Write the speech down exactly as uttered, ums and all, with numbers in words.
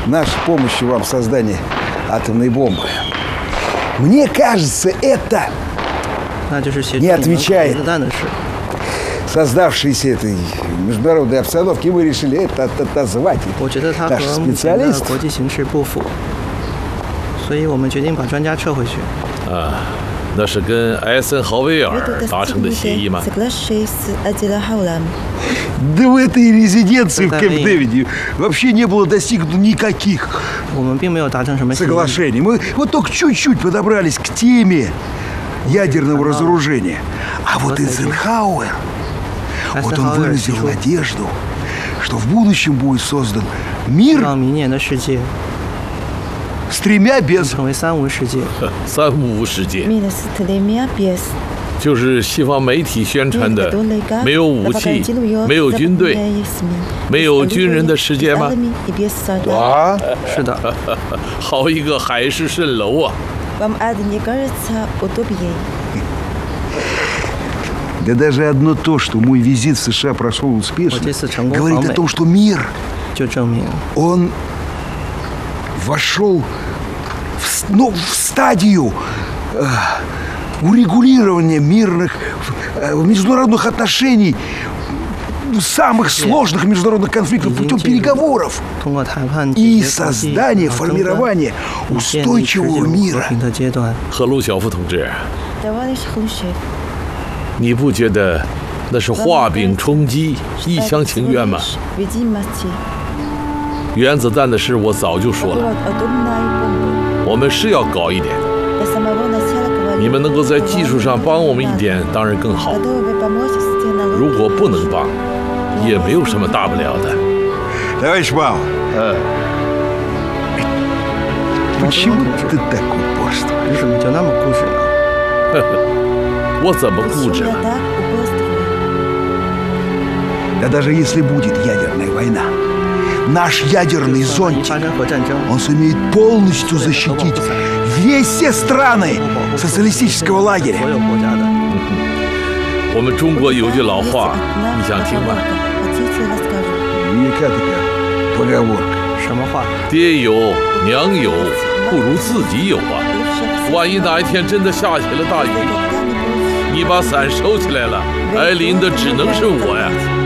нашей помощью вам в создании атомной бомбы. Мне кажется, это не отвечает создавшейся этой международной обстановке, и мы решили это отозвать наших специалистов. 所以我们决定把专家撤回去。 啊，那是跟艾森豪威尔达成的协议吗？ Да в этой резиденции в Кэмп-Дэвиде вообще не было достигнуто никаких соглашений. Мы вот только чуть-чуть подобрались к теме ядерного разоружения. А вот Эйзенхауэр, вот он выразил надежду, что в будущем будет создан мир с тремя без. 成为三无世界。 三无世界。就是西方媒体宣传的没有武器、没有军队、没有军人的世界吗？ 啊， 是的。 好一个海市蜃楼啊！ Да даже одно то, что мой визит в США прошел успешно, говорит о том, что мир, он вошел в, ну, в стадию э, урегулирования мирных э, международных отношений, самых сложных международных конфликтов путем переговоров и создания, формирования устойчивого мира. 赫鲁晓夫同志，你不觉得那是画饼充饥、一厢情愿吗？原子弹的事我早就说了，我们是要搞一点。你们能够在技术上帮我们一点，当然更好。如果不能帮，也没有什么大不了的。 Товарищ Бау, 嗯， почему ты так упорствуешь? 你怎么就那么固执呢？ 我怎么固执了？ Да даже если будет ядерная война, наш ядерный зонтик, он сумеет полностью защитить все страны социалистического лагеря. 我们中国有句老话，你想听吗？ Велика такая поговорка. 什么话？ 爹有娘有，不如自己有啊！万一哪一天真的下起了大雨，你把伞收起来了，挨淋的只能是我呀！